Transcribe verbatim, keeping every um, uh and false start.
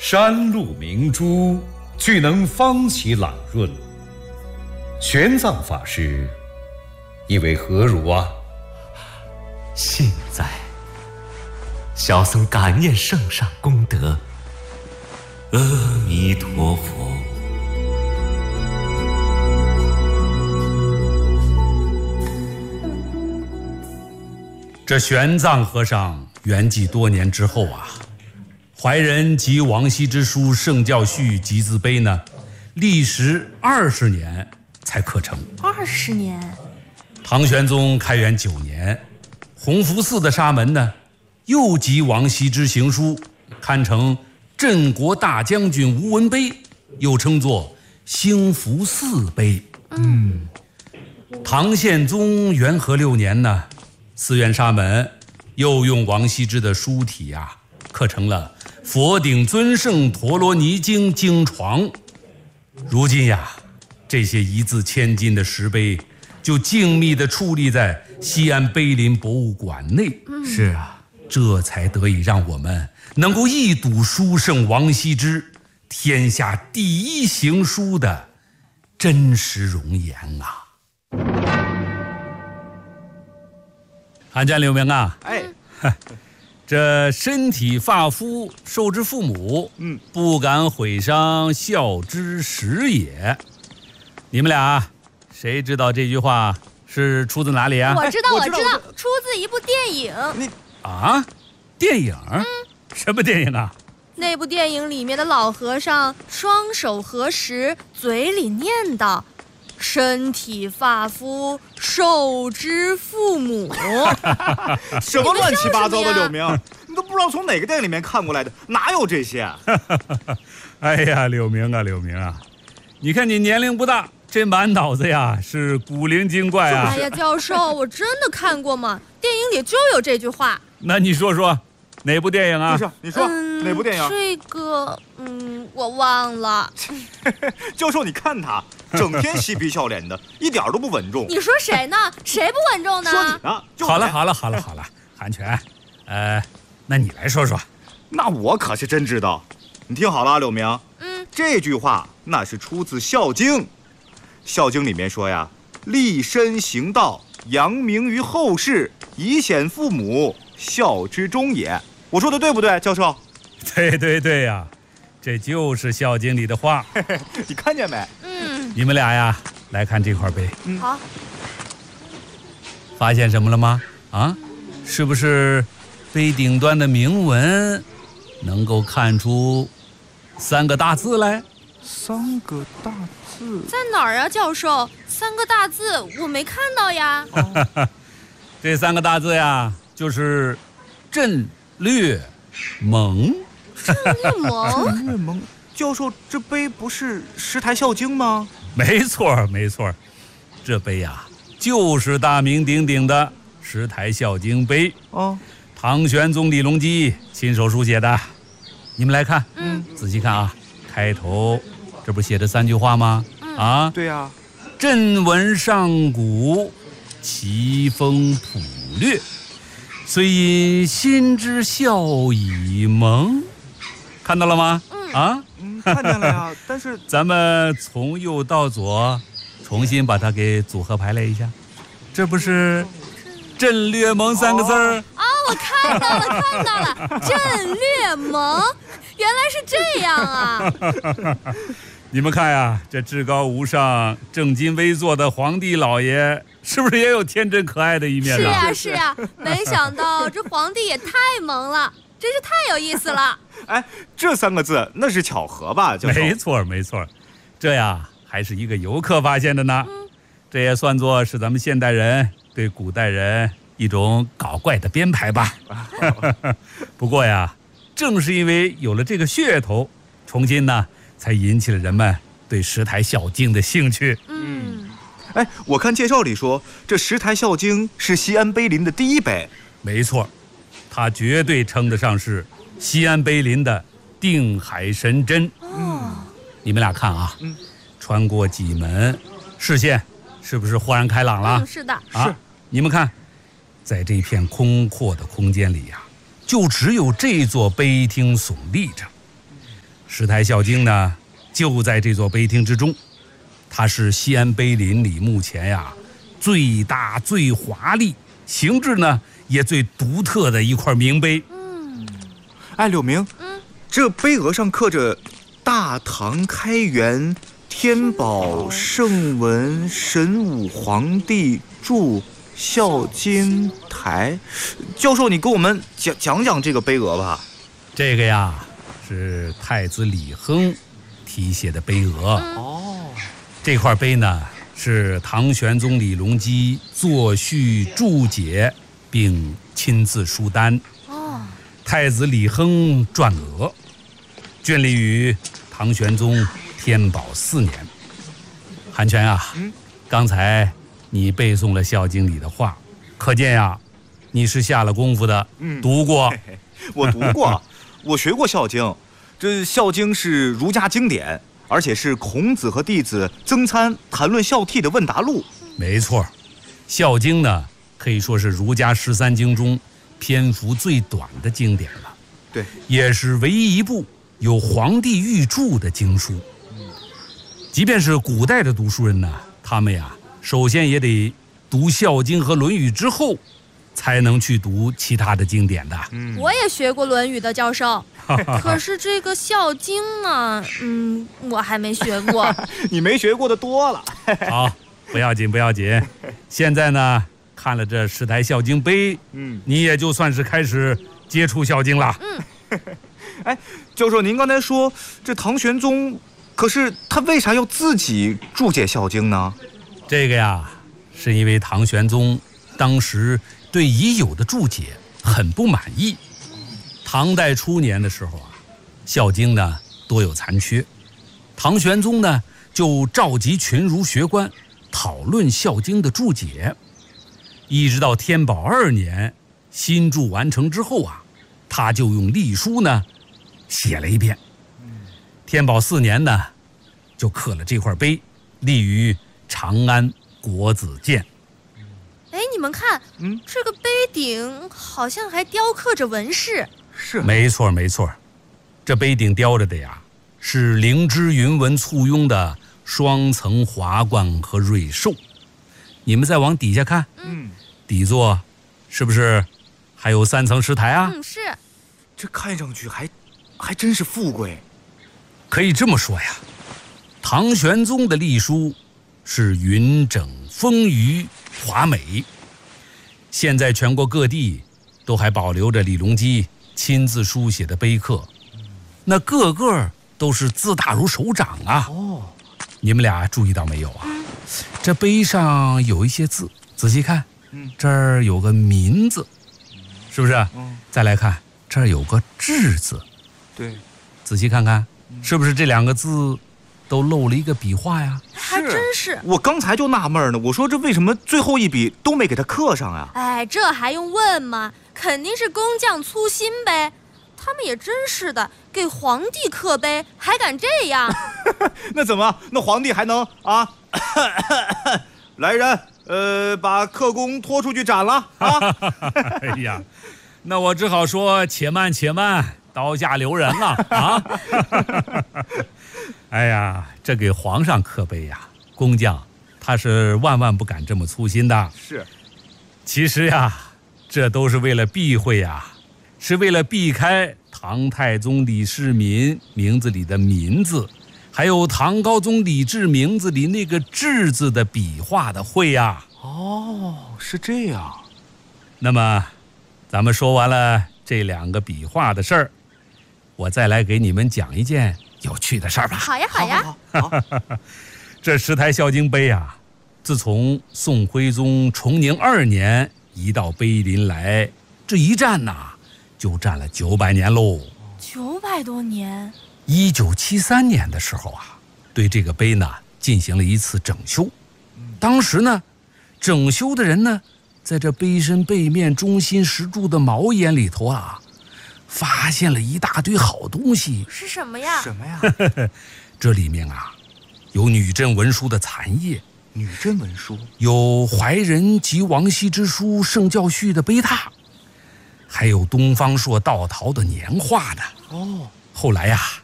山路明珠，俱能方其朗润。玄奘法师意为何如啊？ 现在小僧感念圣上功德，阿弥陀佛。 这玄奘和尚圆寂多年之后啊，怀仁及王羲之书《圣教序集字碑》呢，历时二十年才刻成。 二十年。 唐玄宗开元九年，弘福寺的沙门呢，又集王羲之行书，刊成镇国大将军无闻碑，又称作兴福寺碑。嗯，唐宪宗元和六年呢，寺院沙门又用王羲之的书体啊，刻成了《佛顶尊胜陀罗尼经》经床。如今呀，这些一字千金的石碑就静谧地矗立在西安碑林博物馆内。 嗯、是啊， 这才得以让我们能够一睹书圣王羲之天下第一行书的真实容颜啊！看见刘明啊， 哎， 这身体发肤受之父母，嗯，不敢毁伤孝之始也。你们俩谁知道这句话是出自哪里啊？ 我知道， 我知道， 我知道，出自一部电影。 你啊，电影？嗯，什么电影啊？ 那部电影里面的老和尚双手合十，嘴里念叨：“身体发肤受之父母。” 什么乱七八糟的，柳明，你都不知道从哪个电影里面看过来的，哪有这些啊？ 哎呀，柳明啊，柳明啊，你看你年龄不大，这满脑子呀是古灵精怪啊！ 哎呀，教授，我真的看过嘛，电影里就有这句话。 那你说说，哪部电影啊？ 就是你说、嗯、哪部电影？ 这个，嗯，我忘了。 教授，你看他整天嬉皮笑脸的，一点都不稳重。 你说谁呢？谁不稳重呢？ 说你呢。 好了好了好了好了，韩全，呃，那你来说说。 那我可是真知道。你听好了，柳明。嗯，这句话那是出自《孝经》。《孝经》里面说呀，立身行道，扬名于后世，以显父母，孝之终也。我说的对不对，教授？ 对对对呀、啊，这就是《孝经》里的话。 你看见没？ 嗯。 你们俩呀，来看这块碑。 嗯，好。 发现什么了吗？啊，是不是碑顶端的铭文能够看出三个大字来？ 三个大字在哪儿啊，教授？三个大字我没看到呀。 哦、这三个大字呀，就是震略蒙。 震略蒙。 震略蒙。教授，这碑不是十台孝经吗？ 没错，没错，这碑呀，就是大名鼎鼎的十台孝经碑。哦，唐玄宗李隆基亲手书写的。你们来看，嗯，仔细看啊，开头这不写着三句话吗？嗯、啊， 对呀、啊。 朕闻上古，奇风朴略，虽因心之孝以蒙。看到了吗？嗯啊， 嗯，看见了呀。但是咱们从右到左，重新把它给组合排列一下，这不是“震略蒙”三个字儿？ 啊、哦，我看到了，看到了，“震略蒙”，原来是这样啊！ 你们看呀，这至高无上、正襟危坐的皇帝老爷，是不是也有天真可爱的一面呢？ 是呀，是呀，没想到这皇帝也太萌了。真是太有意思了！ 哎，这三个字那是巧合吧？教授？ 没错，没错，这呀还是一个游客发现的呢。嗯、这也算作是咱们现代人对古代人一种搞怪的编排吧。不过呀，正是因为有了这个噱头，重新呢才引起了人们对十台孝经的兴趣。 嗯， 哎，我看介绍里说，这十台孝经是西安碑林的第一碑。 没错。它绝对称得上是西安碑林的定海神针。嗯，你们俩看啊，嗯，穿过几门，视线是不是豁然开朗了？ 嗯，是的， 啊、是。你们看，在这片空阔的空间里呀、啊，就只有这座碑厅耸立着。 石台孝经呢，就在这座碑厅之中，它是西安碑林里目前呀最大、最华丽、形制呢也最独特的一块名碑。 嗯， 哎，柳明， 嗯， 这碑额上刻着“大唐开元天宝圣文神武皇帝铸孝经台”。教授，你给我们讲讲讲这个碑额吧。 这个呀是太子李亨题写的碑额。 哦， 这块碑呢是唐玄宗李隆基作序注解并亲自书单。 哦， 太子李亨撰额，建立于唐玄宗天宝四年。韩全啊， 嗯， 刚才你背诵了《孝经》里的话，可见呀，你是下了功夫的， 嗯读过。 嘿嘿我读过，我学过《孝经》。这《孝经》是儒家经典，而且是孔子和弟子曾参谈论孝悌的问答录。 没错，《孝经》呢可以说是儒家十三经中篇幅最短的经典了， 对， 也是唯一一部有皇帝御注的经书。即便是古代的读书人呢，他们呀，首先也得读《孝经》和《论语》之后，才能去读其他的经典的。 嗯， 我也学过《论语》的，教授。可是这个《孝经》呢，嗯，我还没学过。 你没学过的多了。 好，不要紧，不要紧。现在呢，看了这石台孝经碑， 嗯， 你也就算是开始接触《孝经》了。 嗯， 哎，教授，您刚才说这唐玄宗，可是他为啥要自己注解《孝经》呢？ 这个呀，是因为唐玄宗当时对已有的注解很不满意。唐代初年的时候啊，《孝经》呢多有残缺，唐玄宗呢就召集群儒学官讨论《孝经》的注解。一直到天宝二年新注完成之后啊，他就用隶书呢写了一遍。天宝四年呢，就刻了这块碑，立于长安国子监。 哎，你们看， 嗯， 这个碑顶好像还雕刻着纹饰。 是， 没错没错，这碑顶雕着的呀是灵芝云纹簇拥的双层华冠和瑞兽。你们再往底下看， 嗯， 底座是不是还有三层石台啊？ 嗯，是。 这看上去还还真是富贵。 可以这么说呀，唐玄宗的隶书是匀整丰腴华美。现在全国各地都还保留着李隆基亲自书写的碑刻，那个个都是字大如手掌啊。 哦， 你们俩注意到没有啊？这碑上有一些字，仔细看， 嗯， 这儿有个民字，是不是？ 嗯， 再来看这儿有个志字， 对， 仔细看看，是不是这两个字都漏了一个笔画呀？ 还真是。 我刚才就纳闷呢，我说这为什么最后一笔都没给他刻上啊？ 哎，这还用问吗？肯定是工匠粗心呗。他们也真是的，给皇帝刻碑还敢这样？ 那怎么？那皇帝还能啊？来人，呃，把刻工拖出去斩了啊！ 哎呀，那我只好说且慢且慢，刀下留人了啊！哎呀，这给皇上刻碑呀，工匠他是万万不敢这么粗心的。 是， 其实呀，这都是为了避讳呀，是为了避开唐太宗李世民名字里的民字，还有唐高宗李治名字里那个治字的笔画的讳呀。 哦，是这样。 那么，咱们说完了这两个笔画的事儿，我再来给你们讲一件有趣的事儿吧。 好呀，好呀。 好，好好这石台孝经碑啊，自从宋徽宗崇宁二年移到碑林来，这一站呐，就站了九百年喽。 九百多年。 一九七三年的时候啊，对这个碑呢进行了一次整修。当时呢，整修的人呢，在这碑身背面中心石柱的毛眼里头啊，发现了一大堆好东西。 是什么呀？ 什么呀？ 这里面啊，有女真文书的残页， 女真文书， 有怀仁及王羲之书圣教序的碑拓，还有东方朔、道陶的年画呢。 哦， 后来呀、啊，